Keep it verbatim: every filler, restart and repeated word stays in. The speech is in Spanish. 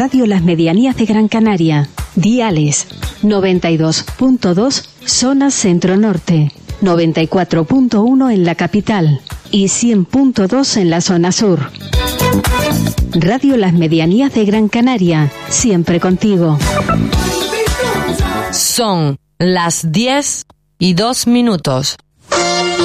Radio Las Medianías de Gran Canaria. Diales noventa y dos punto dos, zona centro-norte, noventa y cuatro punto uno en la capital y cien punto dos en la zona sur. Radio Las Medianías de Gran Canaria, siempre contigo. Son las diez y dos minutos.